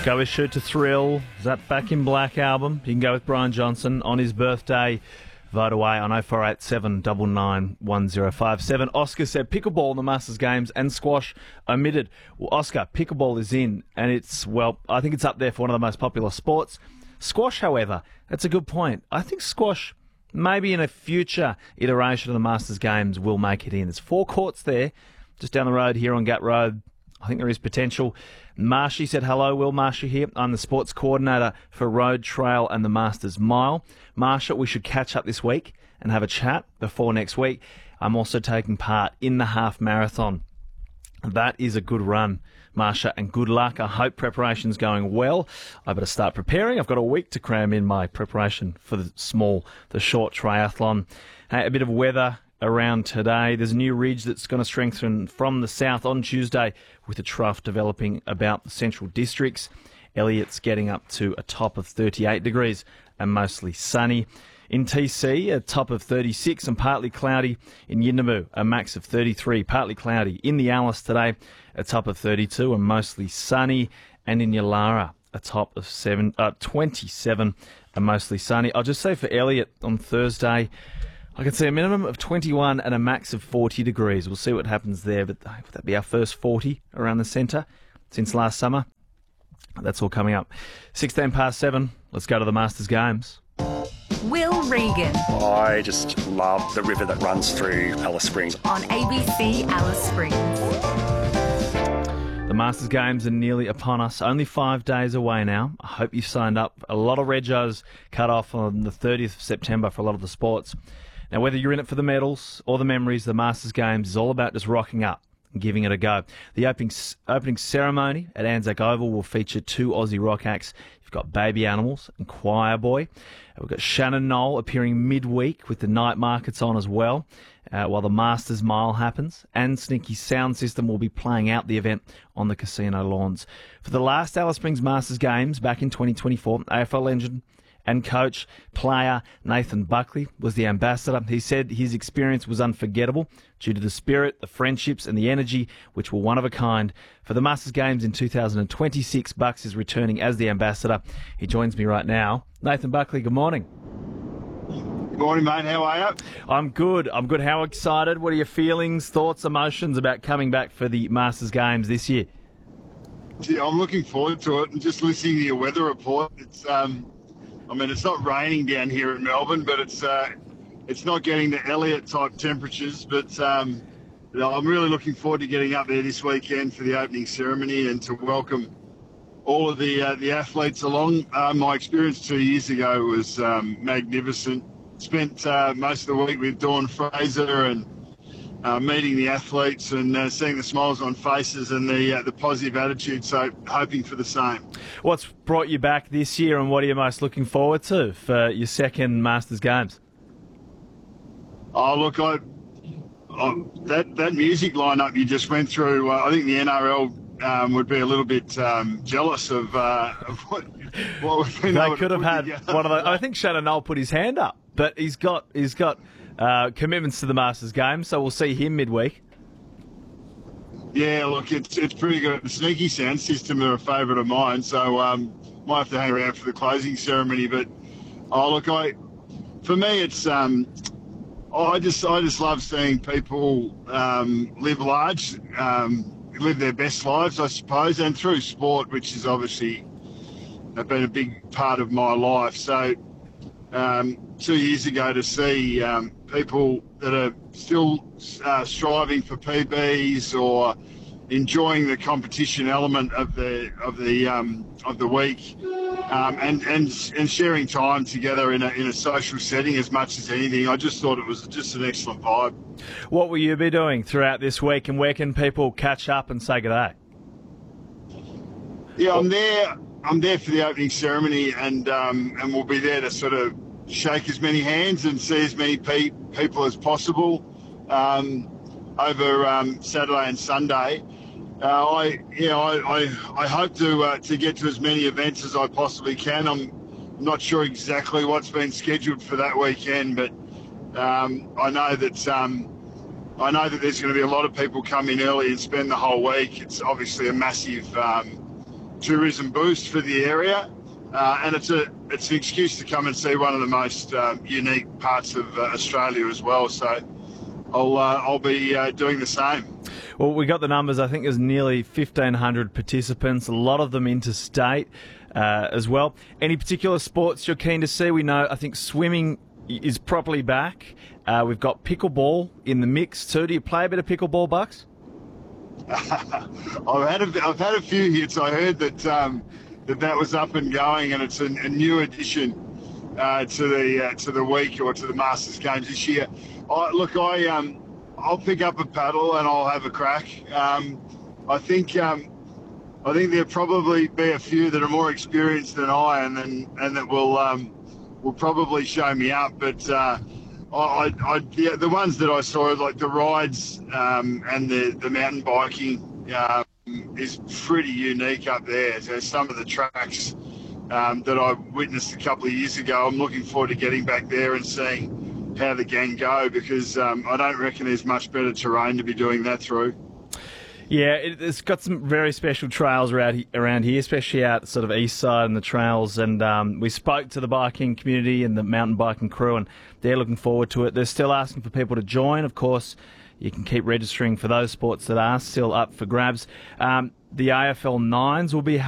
Go with Shoot to Thrill. Is that Back in Black album? You can go with Brian Johnson on his birthday. Vote away on 0487 99 1057. Oscar said pickleball in the Masters Games and squash omitted. Well, Oscar, pickleball is in, and it's, well, I think it's up there for one of the most popular sports. Squash, however, that's a good point. I think squash, maybe in a future iteration of the Masters Games, will make it in. There's 4 courts there, just down the road here on Gat Road. I think there is potential. Marshy said, hello, Will Marshy here. I'm the sports coordinator for Road, Trail and the Masters Mile. Marsha, we should catch up this week and have a chat before next week. I'm also taking part in the half marathon. That is a good run, Marsha, and good luck. I hope preparation's going well. I better start preparing. I've got a week to cram in my preparation for the short triathlon. A bit of weather around today. There's a new ridge that's going to strengthen from the south on Tuesday with a trough developing about the central districts. Elliott's getting up to a top of 38 degrees and mostly sunny. In TC, a top of 36 and partly cloudy. In Yunnaboo, a max of 33, partly cloudy. In the Alice today, a top of 32 and mostly sunny. And in Yulara, a top of 27 and mostly sunny. I'll just say for Elliott on Thursday, I can see a minimum of 21 and a max of 40 degrees. We'll see what happens there, but would that be our first 40 around the centre since last summer? That's all coming up. 7:16. Let's go to the Masters Games. Will Regan. I just love the river that runs through Alice Springs. On ABC Alice Springs. The Masters Games are nearly upon us. Only 5 days away now. I hope you've signed up. A lot of regos cut off on the 30th of September for a lot of the sports. Now, whether you're in it for the medals or the memories, the Masters Games is all about just rocking up and giving it a go. The opening ceremony at Anzac Oval will feature 2 Aussie rock acts. You've got Baby Animals and Choir Boy. We've got Shannon Knoll appearing midweek with the night markets on as well, while the Masters Mile happens. And Sneaky Sound System will be playing out the event on the casino lawns. For the last Alice Springs Masters Games back in 2024, AFL legend and coach, player Nathan Buckley was the ambassador. He said his experience was unforgettable due to the spirit, the friendships and the energy, which were one of a kind. For the Masters Games in 2026, Bucks is returning as the ambassador. He joins me right now. Nathan Buckley, good morning. Good morning, mate. How are you? I'm good. How excited? What are your feelings, thoughts, emotions about coming back for the Masters Games this year? Gee, I'm looking forward to it. And just listening to your weather report, it's not raining down here in Melbourne, but it's not getting to Elliott type temperatures. But I'm really looking forward to getting up there this weekend for the opening ceremony and to welcome all of the athletes along. My experience 2 years ago was magnificent. Spent most of the week with Dawn Fraser and meeting the athletes and seeing the smiles on faces and the positive attitude, so hoping for the same. What's brought you back this year and what are you most looking forward to for your second Masters Games? Oh, look, that music lineup you just went through, I think the NRL would be a little bit jealous of what we've been able to could have had together. One of those. I think Shannon Knoll put his hand up, but he's got commitments to the Masters Games, so we'll see him midweek. Yeah, look, it's pretty good. The Sneaky Sound System are a favourite of mine, so might have to hang around for the closing ceremony. But for me, it's I just love seeing people live large, live their best lives, I suppose, and through sport, which has obviously been a big part of my life. So 2 years ago to see people that are still striving for PBs or enjoying the competition element of the week, and sharing time together in a social setting as much as anything. I just thought it was just an excellent vibe. What will you be doing throughout this week, and where can people catch up and say good day? Yeah, I'm there for the opening ceremony, and we'll be there to sort of shake as many hands and see as many people as possible over Saturday and Sunday. I hope to get to as many events as I possibly can. I'm not sure exactly what's been scheduled for that weekend, but I know that there's going to be a lot of people come in early and spend the whole week. It's obviously a massive tourism boost for the area, and it's an excuse to come and see one of the most unique parts of Australia as well. So I'll be doing the same. Well, we got the numbers. I think there's nearly 1,500 participants, a lot of them interstate as well. Any particular sports you're keen to see? We know, I think swimming is properly back. We've got pickleball in the mix too. Do you play a bit of pickleball, Bucks? I've had a few hits. I heard that that was up and going, and it's a new addition to the week or to the Masters Games this year. I'll pick up a paddle and I'll have a crack. I think there'll probably be a few that are more experienced than I, and that will probably show me up. But the ones that I saw, like the rides and the mountain biking, is pretty unique up there. So some of the tracks that I witnessed a couple of years ago, I'm looking forward to getting back there and seeing how the gang go, because I don't reckon there's much better terrain to be doing that through. Yeah, it's got some very special trails around here, especially out sort of east side and the trails. And we spoke to the biking community and the mountain biking crew, and they're looking forward to it. They're still asking for people to join. Of course, you can keep registering for those sports that are still up for grabs. The AFL Nines will be